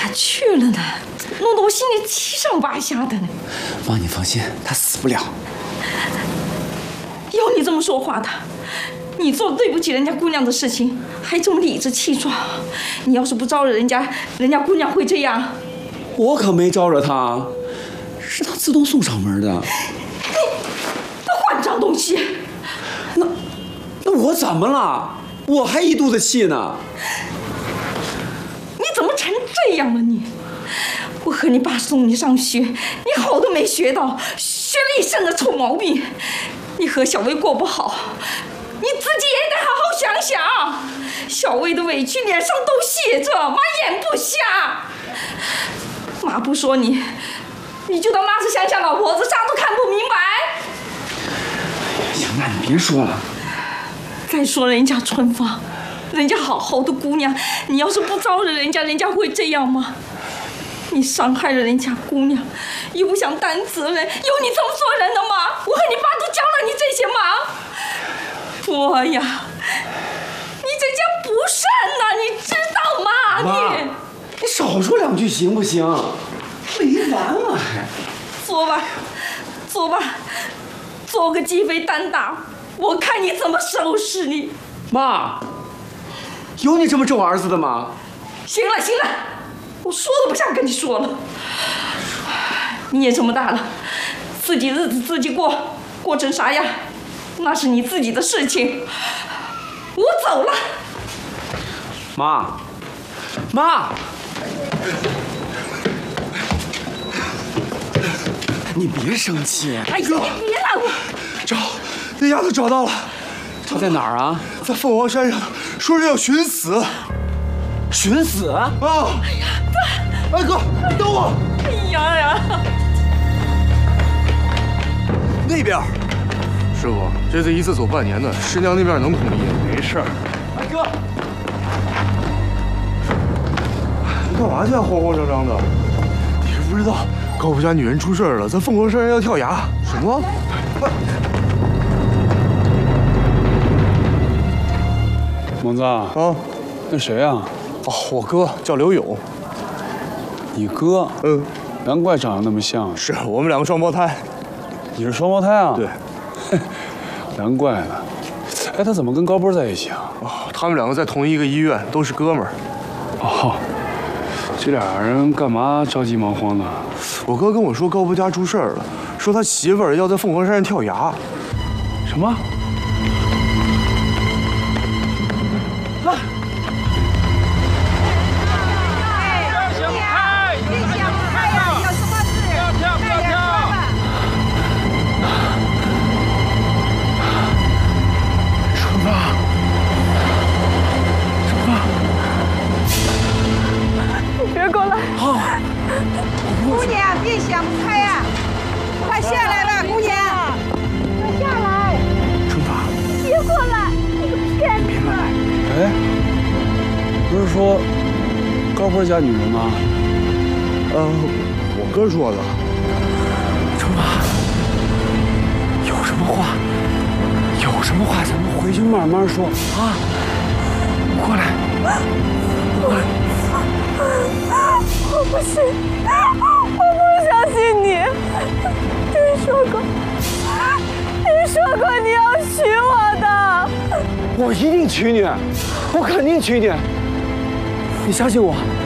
去了呢？弄得我心里七上八下的呢。 妈，你放心，他死不了。 有你这么说话的，你做对不起人家姑娘的事情，还这么理直气壮。你要是不招惹人家，人家姑娘会这样。 我可没招惹他，是他自动送上门的。 你换脏东西！ 那我怎么了？我还一肚子气呢。 你怎么成这样了你？我和你爸送你上学，你好都没学到，学了一身的臭毛病。你和小薇过不好，你自己也得好好想想。小薇的委屈脸上都写着，妈眼不瞎。妈不说你，你就当妈是乡下老婆子，啥都看不明白。 行，那你别说了。 再说人家春芳，人家好好的姑娘，你要是不招惹人家，人家会这样吗？你伤害了人家姑娘，又不想担责任，有你这么做人的吗？我和你爸都教了你这些忙。我呀，你这叫不善呐，你知道吗？ 妈，你少说两句行不行？没完了还。 做吧，做吧，做个鸡飞蛋打，我看你怎么收拾你。 妈，有你这么咒儿子的吗？ 行了行了，我说都不想跟你说了。你也这么大了，自己日子自己过，过成啥样，那是你自己的事情。我走了。 妈，你别生气。 哎呀，你别拦我！ 那丫头找到了， 他在哪儿啊？ 在凤凰山上，说是要寻死。 寻死啊！ 哎呀，哎哥，等我！ 哎呀！ 那边，师傅，这次一次走半年的，师娘那边能同意？ 没事儿。 哎哥， 你干嘛去啊？慌慌张张的。你是不知道，高婆家女人出事了，在凤凰山上要跳崖。什么？ 猛子啊，那谁啊？ 哦，我哥叫刘勇。 你哥？ 嗯， 难怪长得那么像。 是我们两个双胞胎。 你是双胞胎啊？ 对。 难怪呢。哎，他怎么跟高波在一起啊？ 哦，他们两个在同一个医院，都是哥们儿。 哦，这俩人干嘛着急忙慌的？ 我哥跟我说高波家出事儿了，说他媳妇儿要在凤凰山上跳崖。 什么？ 姑娘，别想不开呀！快下来吧，姑娘！快下来！ 春芳， 别过来！赶紧！ 哎，不是说高波家女人吗？ 我哥说的。 春芳，有什么话咱们回去慢慢说啊！过来，过来。 我不信，我不相信你。你说过你要娶我的。 我一定娶你，我肯定娶你。你相信我。